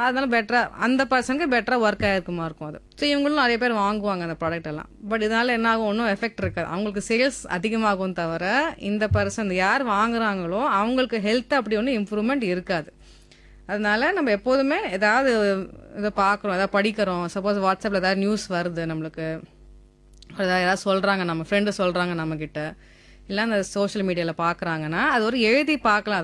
அதனால பெட்டரா அந்த பர்சனுக்கு பெட்டரா ஒர்க் ஆயிருக்குமா இருக்கும் அது. ஸோ இவங்களும் நிறைய பேர் வாங்குவாங்க அந்த ப்ராடக்ட் எல்லாம். பட் இதனால என்ன ஆகும், ஒன்றும் எஃபெக்ட் இருக்காது. அவங்களுக்கு சேல்ஸ் அதிகமாகும் தவிர இந்த பர்சன் யார் வாங்குறாங்களோ அவங்களுக்கு ஹெல்த் அப்படி ஒன்றும் இம்ப்ரூவ்மெண்ட் இருக்காது. அதனால நம்ம எப்போதுமே ஏதாவது இதை பார்க்குறோம், ஏதாவது படிக்கிறோம், சப்போஸ் வாட்ஸ்அப்பில் ஏதாவது நியூஸ் வருது நம்மளுக்கு, யாராவது சொல்கிறாங்க, நம்ம ஃப்ரெண்டு சொல்கிறாங்க நம்மக்கிட்ட, இல்லை அந்த சோஷியல் மீடியாவில் பார்க்குறாங்கன்னா அது ஒரு எழுதி பார்க்கலாம்.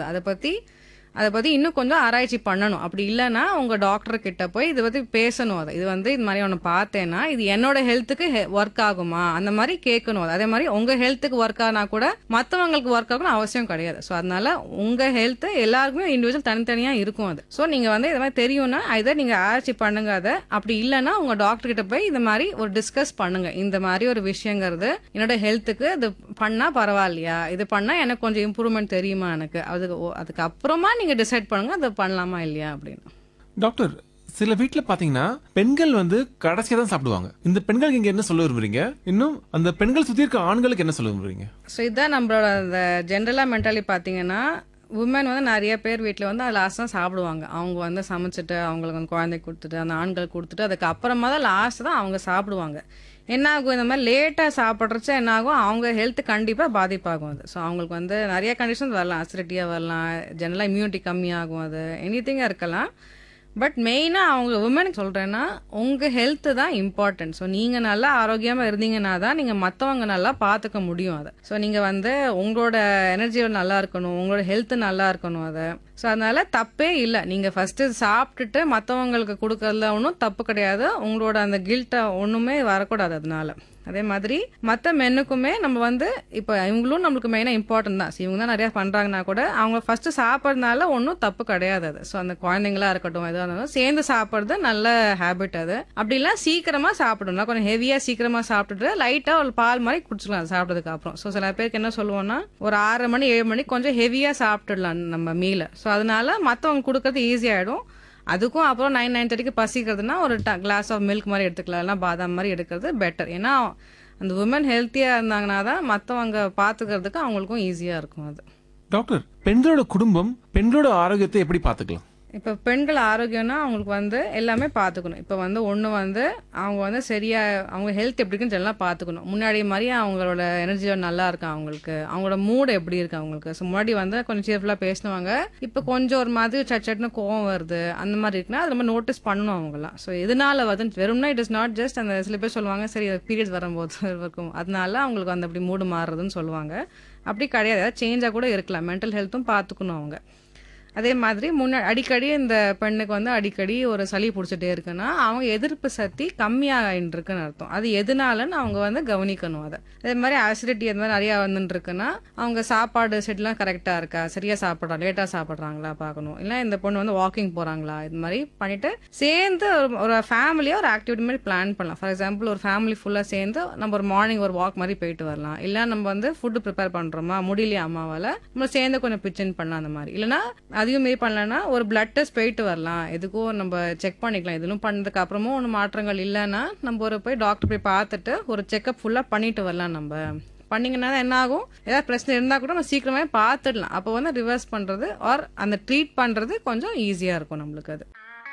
அதை பற்றி இன்னும் கொஞ்சம் ஆராய்ச்சி பண்ணணும். அப்படி இல்லைன்னா உங்கள் டாக்டர் கிட்ட போய் இதை பற்றி பேசணும். இது இது மாதிரி ஒன்று பார்த்தேன்னா இது என்னோட ஹெல்த்துக்கு ஒர்க் ஆகுமா அந்த மாதிரி கேட்கணும். அதே மாதிரி உங்கள் ஹெல்த்துக்கு ஒர்க் ஆனா கூட மற்றவங்களுக்கு ஒர்க் ஆகணும் அவசியம் கிடையாது. ஸோ அதனால உங்கள் ஹெல்த்து எல்லாருக்குமே இண்டிவிஜுவல் தனித்தனியாக இருக்கும் அது. ஸோ நீங்கள் இது மாதிரி தெரியும்னா இதை நீங்கள் ஆராய்ச்சி பண்ணுங்க. அதை அப்படி இல்லைன்னா உங்கள் டாக்டர் கிட்ட போய் இது மாதிரி ஒரு டிஸ்கஸ் பண்ணுங்க. இந்த மாதிரி ஒரு விஷயங்கிறது என்னோட ஹெல்த்துக்கு இது பண்ணால் பரவாயில்லையா, இது பண்ணால் எனக்கு கொஞ்சம் இம்ப்ரூவ்மெண்ட் தெரியுமா எனக்கு, அதுக்கப்புறமா நீங்க டிசைட் பண்ணுங்க அதை பண்ணலாமா இல்லையா அப்படின்னு. டாக்டர், சில வீட்டில் பார்த்தீங்கன்னா பெண்கள் கடைசியாக தான் சாப்பிடுவாங்க. இந்த பெண்களுக்கு இங்கே என்ன சொல்ல விரும்புறீங்க? இன்னும் அந்த பெண்கள் சுற்றி இருக்க ஆண்களுக்கு என்ன சொல்ல விரும்புறீங்க? ஸோ இதுதான் நம்மளோட அந்த ஜென்ரலாக மென்டாலி பார்த்தீங்கன்னா உமன் நிறைய பேர் வீட்டில் அது லாஸ்ட் தான் சாப்பிடுவாங்க. அவங்க சமைச்சிட்டு அவங்களுக்கு குழந்தை கொடுத்துட்டு அந்த ஆண்கள் கொடுத்துட்டு அதுக்கப்புறமா தான் லாஸ்ட் தான் அவங்க சாப்பிடுவாங்க. என்ன ஆகும், இந்த மாதிரி லேட்டாக சாப்பிட்றச்ச என்ன ஆகும், அவங்க ஹெல்த் கண்டிப்பாக பாதிப்பாகும் அது. ஸோ அவங்களுக்கு நிறைய கண்டிஷன்ஸ் வரலாம், அசிடிட்டியாக வரலாம், ஜெனரலாக இம்யூனிட்டி கம்மியாகும், அது எனிதிங்காக இருக்கலாம். பட் மெயினாக அவங்க உமனுக்கு சொல்கிறேன்னா உங்கள் ஹெல்த்து தான் இம்பார்ட்டன்ட். ஸோ நீங்கள் நல்லா ஆரோக்கியமாக இருந்தீங்கன்னா தான் நீங்கள் மற்றவங்க நல்லா பார்த்துக்க முடியும் அதை. ஸோ நீங்கள் உங்களோட எனர்ஜி நல்லா இருக்கணும், உங்களோட ஹெல்த்து நல்லா இருக்கணும் அதை. ஸோ அதனால தப்பே இல்லை, நீங்கள் ஃபஸ்ட்டு சாப்பிட்டுட்டு மற்றவங்களுக்கு கொடுக்கறதுல ஒன்றும் தப்பு கிடையாது. உங்களோட அந்த கில்ட்டை ஒன்றுமே வரக்கூடாது அதனால. அதே மாதிரி மற்ற மென்னுக்குமே நம்ம இப்போ இவங்களும் நம்மளுக்கு மெயினாக இம்பார்ட்டன்ட் தான். இவங்க தான் நிறையா பண்ணுறாங்கன்னா கூட அவங்க ஃபஸ்ட்டு சாப்பிட்றதுனால ஒன்றும் தப்பு கிடையாது அது. ஸோ அந்த குழந்தைங்களா இருக்கட்டும் எதுவாக இருந்தாலும் சேர்ந்து சாப்பிட்றது நல்ல ஹேபிட் அது. அப்படிலாம் சீக்கிரமாக சாப்பிடணும், கொஞ்சம் ஹெவியாக சீக்கிரமாக சாப்பிட்டுட்டு லைட்டாக ஒரு பால் மாதிரி குடிச்சிக்கலாம் அது சாப்பிட்டதுக்கு அப்புறம். ஸோ சில பேருக்கு என்ன சொல்லுவோம்னா ஒரு 6 மணி 7 மணி கொஞ்சம் ஹெவியாக சாப்பிட்டுடலாம் நம்ம மீலை. ஸோ அதனால மற்றவங்க கொடுக்கறது ஈஸியாகிடும். அதுக்கும் அப்புறம் 9-9:30 பசிக்கிறதுனா ஒரு கிளாஸ் ஆஃப் மில்க் மாதிரி எடுத்துக்கலாம், இல்லைனா பாதாம் மாதிரி எடுக்கிறது பெட்டர். ஏன்னா அந்த உமன் ஹெல்த்தியாக இருந்தாங்கன்னா தான் மற்றவங்க பார்த்துக்கிறதுக்கு அவங்களுக்கும் ஈஸியாக இருக்கும் அது. டாக்டர், பெண்களோட குடும்பம் பெண்களோட ஆரோக்கியத்தை எப்படி பார்த்துக்கலாம்? இப்போ பெண்கள் ஆரோக்கியம்னா அவங்களுக்கு எல்லாமே பார்த்துக்கணும். இப்போ ஒன்று அவங்க சரியா அவங்க ஹெல்த் எப்படி இருக்குன்னு எல்லாம் பார்த்துக்கணும். முன்னாடி மாதிரி அவங்களோட எனர்ஜி நல்லா இருக்கா, அவங்களோட மூட் எப்படி இருக்கு அவங்களுக்கு. ஸோ முன்னாடி கொஞ்சம் சேர்ஃபுல்லாக பேசினவங்க இப்போ கொஞ்சம் ஒரு மாதிரி சட்னு கோவம் வருது அந்த மாதிரி இருக்குன்னா அது ரொம்ப நோட்டீஸ் பண்ணணும் அவங்களாம். ஸோ எதனால வெறும்னா இட் இஸ் நாட் ஜஸ்ட் அந்த சில பேர் சொல்லுவாங்க சரி பீரியட்ஸ் வரும்போது இருக்கும் அதனால அவங்களுக்கு அப்படி மூடு மாறுறதுன்னு சொல்லுவாங்க. அப்படி கிடையாது, ஏதாவது சேஞ்சாக கூட இருக்கலாம். மென்டல் ஹெல்த்தும் பார்த்துக்கணும் அவங்க. அதே மாதிரி அடிக்கடி இந்த பெண்ணுக்கு அடிக்கடி ஒரு சளி பிடிச்சிட்டே இருக்குன்னா அவங்க எதிர்ப்பு சக்தி கம்மியாகிட்டு இருக்குன்னு அர்த்தம். அது எதனாலன்னு அவங்க கவனிக்கணும் அதை. அதே மாதிரி அசிடிட்டி அந்த மாதிரி நிறையா இருக்குன்னா அவங்க சாப்பாடு செட்லாம் கரெக்டாக இருக்கா, சரியா சாப்பிட்றாங்க, லேட்டாக சாப்பிட்றாங்களா பார்க்கணும். இல்லை இந்த பொண்ணு வாக்கிங் போகிறாங்களா, இது மாதிரி பண்ணிட்டு சேர்ந்து ஒரு ஃபேமிலியாக ஒரு ஆக்டிவிட்டி மாதிரி பிளான் பண்ணலாம். ஃபார் எக்ஸாம்பிள் ஒரு ஃபேமிலி ஃபுல்லாக சேர்ந்து நம்ம ஒரு மார்னிங் ஒரு வாக் மாதிரி போயிட்டு வரலாம். இல்லை நம்ம ஃபுட்டு ப்ரிப்பேர் பண்ணுறோமா முடியலையா அம்மாவால் நம்ம சேர்ந்து கொஞ்சம் பிச்சின் பண்ணலாம். அந்த மாதிரி இல்லைன்னா அதையும் மாரி பண்ணலன்னா ஒரு பிளட் டெஸ்ட் போயிட்டு வரலாம், எதுக்கும் நம்ம செக் பண்ணிக்கலாம். இதெல்லாம் பண்ணதுக்கு அப்புறமும் ஒன்றும் மாற்றங்கள் இல்லைன்னா நம்ம போய் டாக்டர் போய் பார்த்துட்டு ஒரு செக்அப் ஃபுல்லாக பண்ணிட்டு வரலாம். நம்ம பண்ணிங்கன்னா என்ன ஆகும், ஏதாவது பிரச்சனை இருந்தால் கூட நம்ம சீக்கிரமே பார்த்துடலாம். அப்போ ரிவர்ஸ் பண்ணுறது ஆர் அந்த ட்ரீட் பண்ணுறது கொஞ்சம் ஈஸியாக இருக்கும் நம்மளுக்கு அது.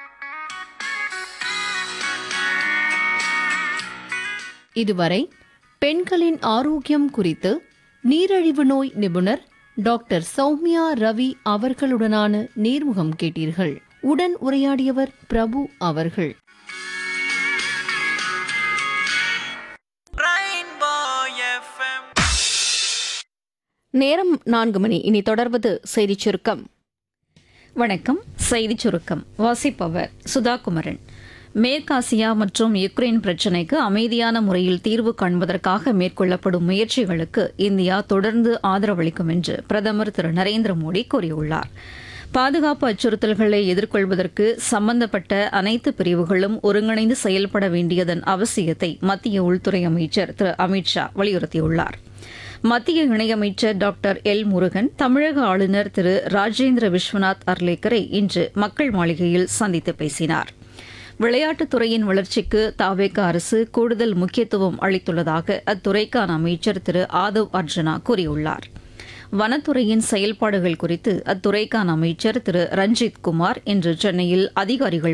இதுவரை பெண்களின் ஆரோக்கியம் குறித்து நீரிழிவு நோய் நிபுணர் டாக்டர் சௌமியா ரவி அவர்களுடனான நேர்முகம் கேட்டீர்கள். உடன் உரையாடியவர் பிரபு அவர்கள். நேரம் 4 மணி. இனி தொடர்வது செய்திச் சுருக்கம். வணக்கம். செய்திச் சுருக்கம் வாசிப்பவர் சுதாகுமரன். மேற்காசியா மற்றும் யுக்ரைன் பிரச்சினைக்கு அமைதியான முறையில் தீர்வு காண்பதற்காக மேற்கொள்ளப்படும் முயற்சிகளுக்கு இந்தியா தொடர்ந்து ஆதரவளிக்கும் என்று பிரதமர் திரு நரேந்திர மோடி கூறியுள்ளார். பாதுகாப்பு அச்சுறுத்தல்களை எதிர்கொள்வதற்கு சம்பந்தப்பட்ட அனைத்து பிரிவுகளும் ஒருங்கிணைந்து செயல்பட வேண்டியதன் அவசியத்தை மத்திய உள்துறை அமைச்சர் திரு அமித்ஷா வலியுறுத்தியுள்ளார். மத்திய இணையமைச்சர் டாக்டர் எல் முருகன் தமிழக ஆளுநர் திரு ராஜேந்திர விஸ்வநாத் அர்லேக்கரை இன்று மக்கள் மாளிகையில் சந்தித்து பேசினார். விளையாட்டுத் துறையின் வளர்ச்சிக்கு தாவேக அரசு கூடுதல் முக்கியத்துவம் அளித்துள்ளதாக அத்துறைக்கான அமைச்சர் திரு ஆதவ் அர்ஜுனா கூறியுள்ளார். வனத்துறையின் செயல்பாடுகள் குறித்து அத்துறைக்கான அமைச்சர் திரு ரஞ்சித் குமார் இன்று சென்னையில் அதிகாரிகள்